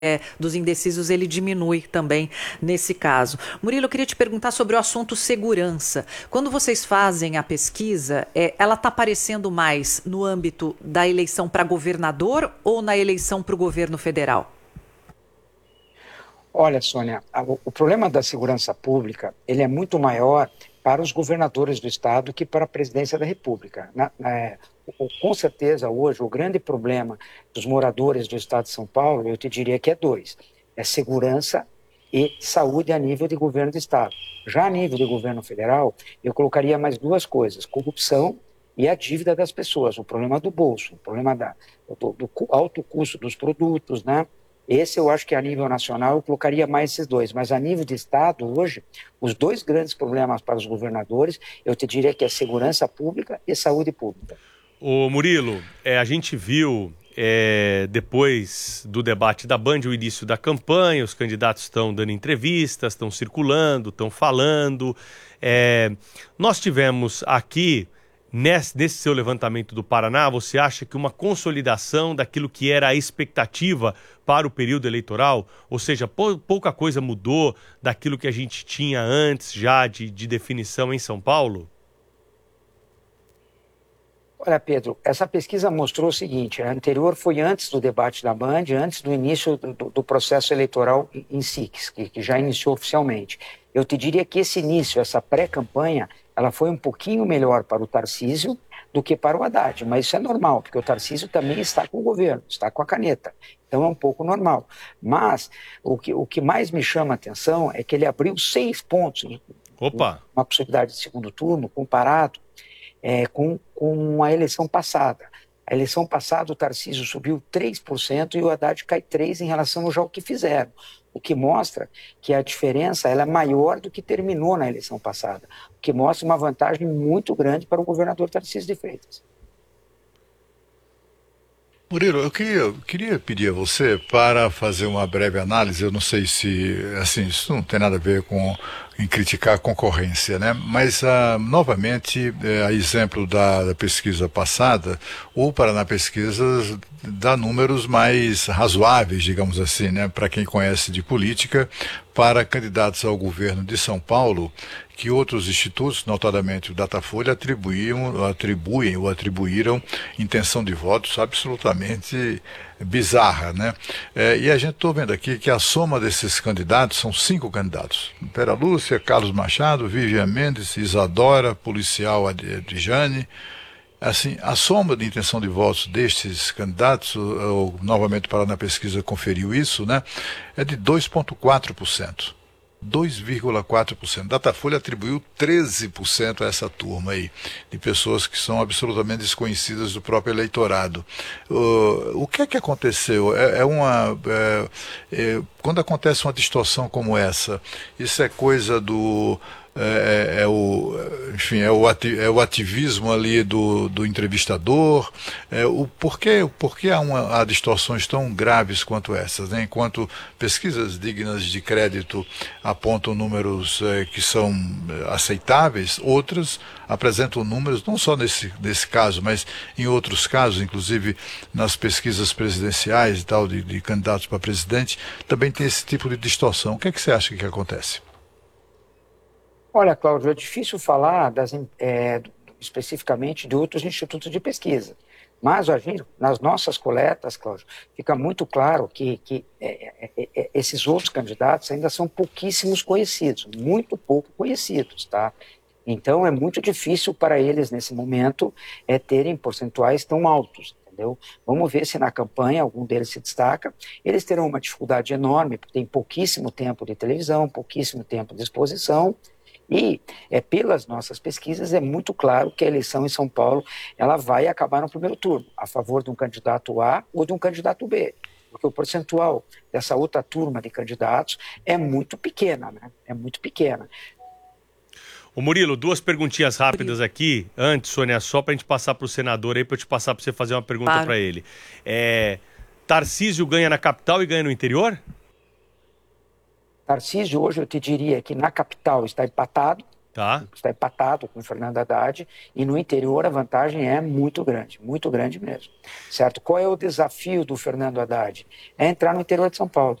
dos indecisos ele diminui também nesse caso. Murilo, eu queria te perguntar sobre o assunto segurança. Quando vocês fazem a pesquisa, ela está aparecendo mais no âmbito da eleição para governador ou na eleição para o governo federal? Olha, Sônia, o problema da segurança pública, ele é muito maior para os governadores do estado que para a presidência da República. Com certeza, hoje, o grande problema dos moradores do estado de São Paulo, eu te diria que é dois: é segurança e saúde a nível de governo do estado. Já a nível de governo federal, eu colocaria mais duas coisas: corrupção e a dívida das pessoas, o problema do bolso, o problema do alto custo dos produtos, né? Esse eu acho que a nível nacional eu colocaria mais esses dois, mas a nível de estado, hoje, os dois grandes problemas para os governadores, eu te diria que é segurança pública e saúde pública. Ô Murilo, a gente viu depois do debate da Band o início da campanha, os candidatos estão dando entrevistas, estão circulando, estão falando. Nós tivemos aqui, nesse seu levantamento do Paraná, você acha que uma consolidação daquilo que era a expectativa para o período eleitoral? Ou seja, pouca coisa mudou daquilo que a gente tinha antes já de definição em São Paulo? Olha, Pedro, essa pesquisa mostrou o seguinte: a anterior foi antes do debate da Band, antes do início do processo eleitoral em si, que já iniciou oficialmente. Eu te diria que esse início, essa pré-campanha, ela foi um pouquinho melhor para o Tarcísio do que para o Haddad, mas isso é normal, porque o Tarcísio também está com o governo, está com a caneta, então é um pouco normal. Mas o que mais me chama a atenção é que ele abriu 6 pontos, Opa! uma possibilidade de segundo turno, comparado com a eleição passada. A eleição passada, o Tarcísio subiu 3% e o Haddad cai 3% em relação ao que fizeram, o que mostra que a diferença ela é maior do que terminou na eleição passada, o que mostra uma vantagem muito grande para o governador Tarcísio de Freitas. Murilo, eu queria pedir a você para fazer uma breve análise. Eu não sei se, assim, isso não tem nada a ver com em criticar a concorrência, né? Mas, novamente, a exemplo da pesquisa passada, o Paraná Pesquisas dá números mais razoáveis, digamos assim, né? Para quem conhece de política, para candidatos ao governo de São Paulo, que outros institutos, notadamente o Datafolha, atribuem ou atribuíram intenção de votos absolutamente bizarra, né? E a gente está vendo aqui que a soma desses candidatos são 5 candidatos: Vera Lúcia, Carlos Machado, Vivian Mendes, Isadora, policial Adjane. Assim, a soma de intenção de votos destes candidatos, novamente o Paraná Pesquisa conferiu isso, né? É de 2,4%. 2,4%. Datafolha atribuiu 13% a essa turma aí, de pessoas que são absolutamente desconhecidas do próprio eleitorado. O que é que aconteceu? Quando acontece uma distorção como essa, isso é coisa do enfim, é o ativismo ali do entrevistador. Por que há distorções tão graves quanto essas, né? Enquanto pesquisas dignas de crédito apontam números que são aceitáveis, outras apresentam números, não só nesse caso, mas em outros casos, inclusive nas pesquisas presidenciais e tal, de candidatos para presidente, também tem esse tipo de distorção. O que é que você acha que acontece? Olha, Cláudio, é difícil falar especificamente de outros institutos de pesquisa, mas nas nossas coletas, Cláudio, fica muito claro que esses outros candidatos ainda são pouquíssimos conhecidos, muito pouco conhecidos, tá? Então, é muito difícil para eles, nesse momento, terem percentuais tão altos. Entendeu? Vamos ver se na campanha algum deles se destaca. Eles terão uma dificuldade enorme, porque tem pouquíssimo tempo de televisão, pouquíssimo tempo de exposição. E, pelas nossas pesquisas, é muito claro que a eleição em São Paulo ela vai acabar no primeiro turno, a favor de um candidato A ou de um candidato B, porque o percentual dessa outra turma de candidatos é muito pequena, né? É muito pequena. Ô Murilo, 2 perguntinhas rápidas aqui, antes, Sônia, só para a gente passar para o senador aí, para eu te passar para você fazer uma pergunta Claro. para ele. Tarcísio ganha na capital e ganha no interior? Tarcísio, hoje eu te diria que na capital está empatado, Tá. Está empatado com o Fernando Haddad, e no interior a vantagem é muito grande mesmo. Certo? Qual é o desafio do Fernando Haddad? É entrar no interior de São Paulo.